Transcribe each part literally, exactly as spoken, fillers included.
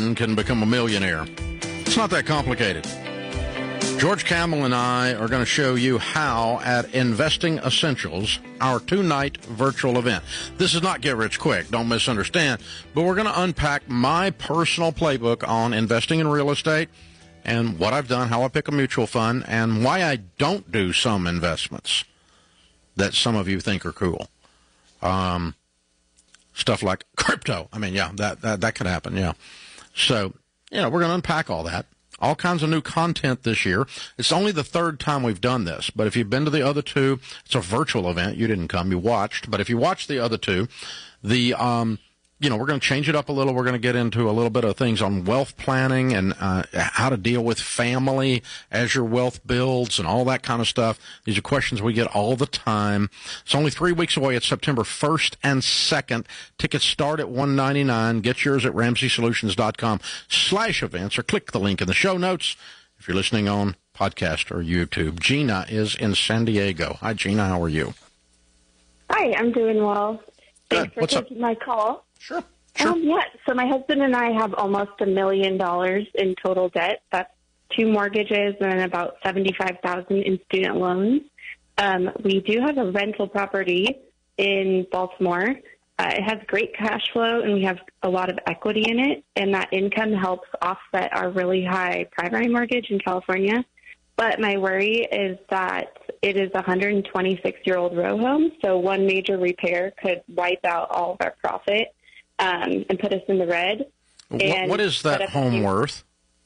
million can become a millionaire. It's not that complicated. George Kamel and I are going to show you how at Investing Essentials, our two-night virtual event. This is not get rich quick, don't misunderstand, but we're going to unpack my personal playbook on investing in real estate and what I've done, how I pick a mutual fund, and why I don't do some investments that some of you think are cool. Um, stuff like crypto. I mean, yeah, that, that, that could happen, yeah. So, you know, we're going to unpack all that. All kinds of new content this year. It's only the third time we've done this, but if you've been to the other two, it's a virtual event. You didn't come, you watched. But if you watched the other two, the um, you know, we're going to change it up a little. We're going to get into a little bit of things on wealth planning and uh, how to deal with family as your wealth builds and all that kind of stuff. These are questions we get all the time. It's only three weeks away. It's September first and second. Tickets start at one ninety-nine. Get yours at ramsey solutions dot com slash events or click the link in the show notes if you're listening on podcast or YouTube. Gina is in San Diego. Hi, Gina. How are you? Hi, I'm doing well. Thanks Good. for What's taking up? my call. Sure. Sure. Um, yeah, so my husband and I have almost a million dollars in total debt. That's two mortgages and about seventy-five thousand dollars in student loans. Um, we do have a rental property in Baltimore. Uh, it has great cash flow, and we have a lot of equity in it, and that income helps offset our really high primary mortgage in California. But my worry is that it is a one hundred twenty-six-year-old row home, so one major repair could wipe out all of our profit. Um, and put us in the red. What, what is that home worth?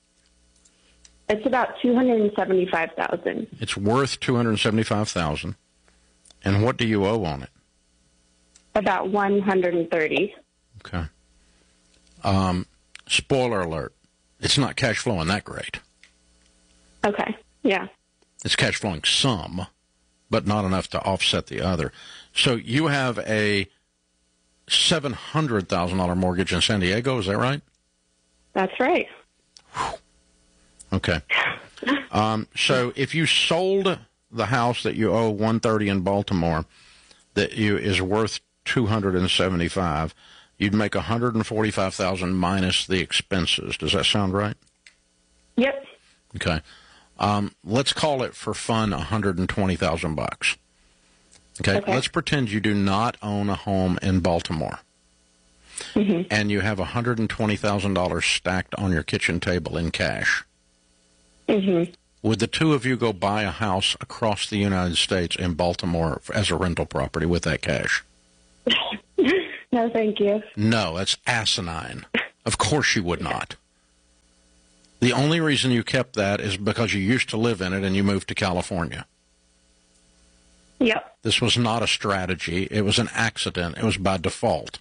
It's about two hundred seventy-five thousand dollars. It's worth two hundred seventy-five thousand dollars. And what do you owe on it? About one hundred thirty Okay. thousand dollars. Um, spoiler alert. It's not cash flowing that great. Okay. Yeah. It's cash flowing some, but not enough to offset the other. So you have a seven hundred thousand dollars mortgage in San Diego, is that right? That's right. Whew. Okay. Um, so if you sold the house that you owe one hundred thirty in Baltimore that you is worth two hundred seventy-five, you'd make one hundred forty-five thousand minus the expenses. Does that sound right? Yep. Okay. Um, let's call it for fun one hundred twenty thousand bucks. Okay? Okay. Let's pretend you do not own a home in Baltimore. Mm-hmm. And you have one hundred twenty thousand dollars stacked on your kitchen table in cash. Mm-hmm. Would the two of you go buy a house across the United States in Baltimore as a rental property with that cash? No, thank you. No, that's asinine. Of course you would not. The only reason you kept that is because you used to live in it and you moved to California. Yep. This was not a strategy. It was an accident. It was by default.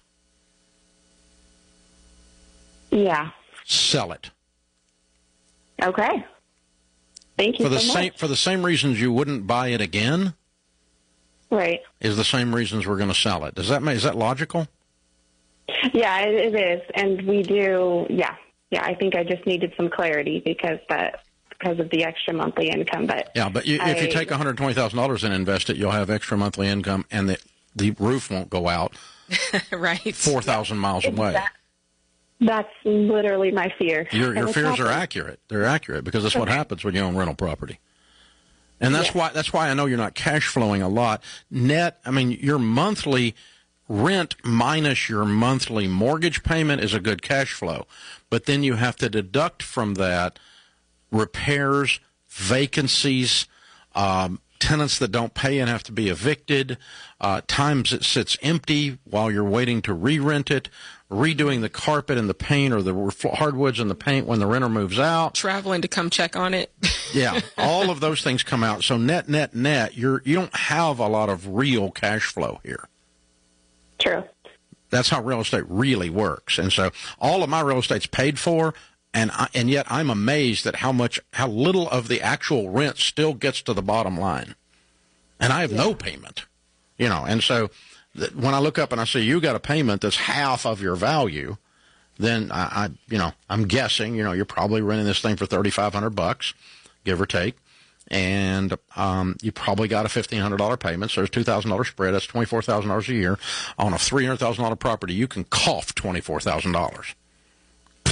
Yeah. Sell it. Okay. Thank you For the so same much. for the same reasons you wouldn't buy it again Right. is the same reasons we're going to sell it. Does that make, is that logical? Yeah, it, it is. And we do, yeah. Yeah, I think I just needed some clarity because that because of the extra monthly income. But Yeah, but you, if you I- take one hundred twenty thousand dollars and invest it, you'll have extra monthly income, and the the roof won't go out Right. four thousand miles away. That- That's literally my fear. Your And your it's fears are happened. accurate. They're accurate because that's what happens when you own rental property. And that's Yeah. why that's why I know you're not cash flowing a lot. Net, I mean, your monthly rent minus your monthly mortgage payment is a good cash flow. But then you have to deduct from that repairs, vacancies, um, tenants that don't pay and have to be evicted, uh, times it sits empty while you're waiting to re-rent it, redoing the carpet and the paint or the hardwoods and the paint when the renter moves out. Traveling to come check on it. Yeah, all of those things come out. So net, net, net, you're, you don't have a lot of real cash flow here. True. That's how real estate really works. And so all of my real estate's paid for, and I, and yet I'm amazed at how much, how little of the actual rent still gets to the bottom line. And I have yeah. no payment, you know. And so th- when I look up and I see you got a payment that's half of your value, then I, I you know, I'm guessing, you know, you're probably renting this thing for thirty-five hundred bucks, give or take. And um, you probably got a fifteen hundred dollars payment, so there's two thousand dollars spread. That's twenty-four thousand dollars a year. On a three hundred thousand dollars property, you can cough twenty-four thousand dollars.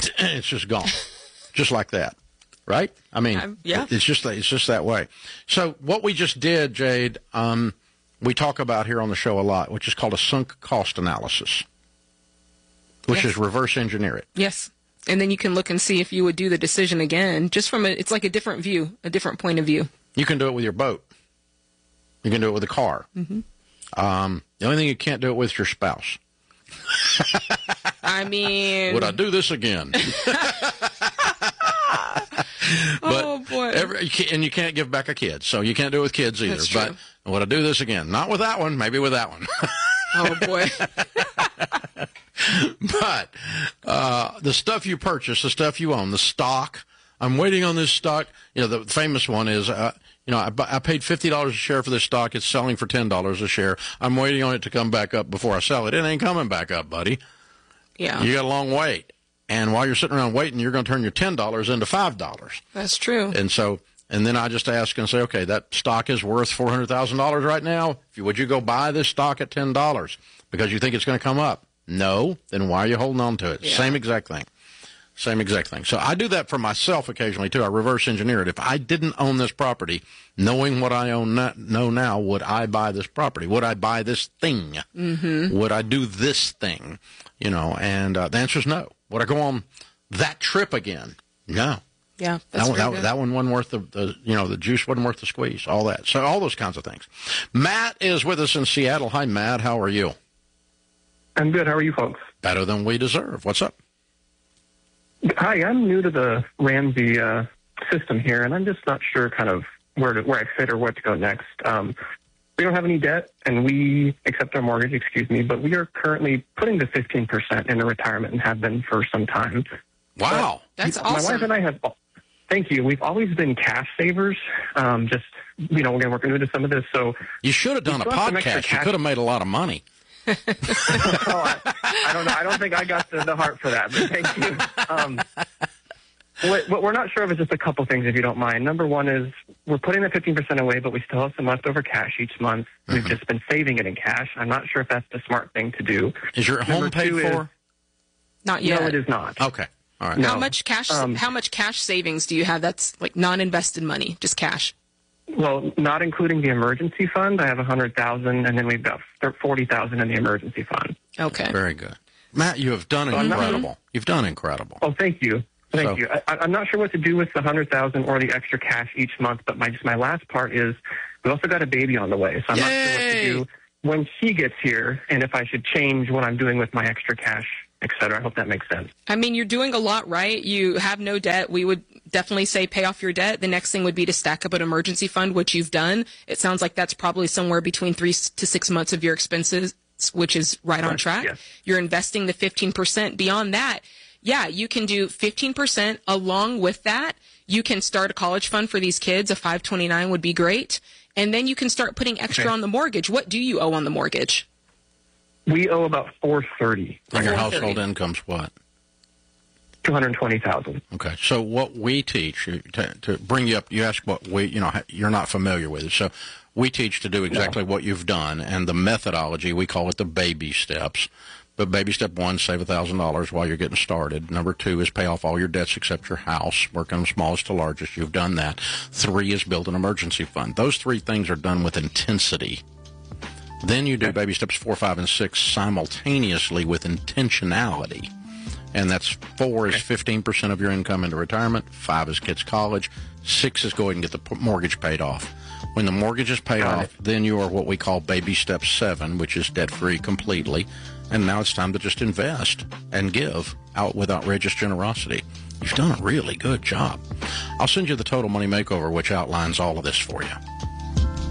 it's just gone, just like that, right? I mean, um, yeah. it's just it's just that way. So what we just did, Jade, um, we talk about here on the show a lot, which is called a sunk cost analysis, which Yes. is reverse engineer it. Yes. And then you can look and see if you would do the decision again, just from a, it's like a different view, a different point of view. You can do it with your boat. You can do it with a car. Mm-hmm. Um, the only thing you can't do it with is your spouse. I mean, Would I do this again? oh boy. Every, you can't- and you can't give back a kid, so you can't do it with kids either. That's true. But would I do this again? Not with that one, maybe with that one. Oh boy. But uh, the stuff you purchase, the stuff you own, the stock, I'm waiting on this stock. You know, the famous one is, uh, you know, I, bu- I paid fifty dollars a share for this stock. It's selling for ten dollars a share. I'm waiting on it to come back up before I sell it. It ain't coming back up, buddy. Yeah. You got a long wait. And while you're sitting around waiting, you're going to turn your ten dollars into five dollars. That's true. And so, and then I just ask and say, okay, that stock is worth four hundred thousand dollars right now. If you, would you go buy this stock at ten dollars because you think it's going to come up? No. Then why are you holding on to it? Yeah. Same exact thing. Same exact thing. So I do that for myself occasionally, too. I reverse engineer it. If I didn't own this property, knowing what I own na- know now, would I buy this property? Would I buy this thing? Mm-hmm. Would I do this thing? You know, and uh, the answer is no. Would I go on that trip again? No. Yeah. That That's one, very that, good. that one wasn't worth the, the, you know, the juice wasn't worth the squeeze, all that. So all those kinds of things. Matt is with us in Seattle. Hi, Matt. How are you? I'm good. How are you folks? Better than we deserve. What's up? Hi, I'm new to the Ramsey uh, system here, and I'm just not sure kind of where to, where I fit or where to go next. Um, we don't have any debt, and we accept our mortgage, excuse me, but we are currently putting the fifteen percent into retirement and have been for some time. Wow. That's My awesome. wife and I have, thank you, we've always been cash savers. Um, just, you know, again, working into some of this, so You should have done a still have some extra podcast. You cash. could have made a lot of money. oh, I, I don't know. I don't think I got the, the heart for that, but thank you. Um, what, what we're not sure of is just a couple things, if you don't mind. Number one is we're putting the fifteen percent away, but we still have some leftover cash each month. Mm-hmm. We've just been saving it in cash. I'm not sure if that's the smart thing to do. Is your Number home paid two is- for? Not yet. No, it is not. Okay. All right. No. How much cash? Um, how much cash savings do you have? That's like non-invested money, just cash. Well, not including the emergency fund, I have one hundred thousand dollars, and then we've got forty thousand dollars in the emergency fund. Okay. Very good. Matt, you have done I'm not- incredible. You've done incredible. Oh, thank you. Thank So- you. I, I'm not sure what to do with the one hundred thousand dollars or the extra cash each month, but my just my last part is we also got a baby on the way, so I'm not sure what Yay! to do when she gets here and if I should change what I'm doing with my extra cash, et cetera. I hope that makes sense. I mean, you're doing a lot right. You have no debt. We would definitely say pay off your debt. The next thing would be to stack up an emergency fund, which you've done. It sounds like that's probably somewhere between three to six months of your expenses, which is right on Correct, track. yes. You're investing the fifteen percent. Beyond that, yeah, you can do fifteen percent. Along with that, you can start a college fund for these kids. A five twenty-nine would be great. And then you can start putting extra Okay. on the mortgage. What do you owe on the mortgage? We owe about four thirty, And your four thirty. household income's what? two hundred twenty thousand. Okay, so what we teach you to, to bring you up, you ask what we, you know, you're not familiar with it. So we teach to do exactly what you've done, and the methodology, we call it the baby steps. But baby step one, save one thousand dollars while you're getting started. Number two is pay off all your debts except your house, working from smallest to largest. You've done that. Three is build an emergency fund. Those three things are done with intensity. Then you do baby steps four, five, and six simultaneously with intentionality. And that's four is fifteen percent of your income into retirement. Five is kids' college. Six is go ahead and get the p- mortgage paid off. When the mortgage is paid Got off, then you are what we call baby step seven, which is debt-free completely. And now it's time to just invest and give out with outrageous generosity. You've done a really good job. I'll send you the Total Money Makeover, which outlines all of this for you.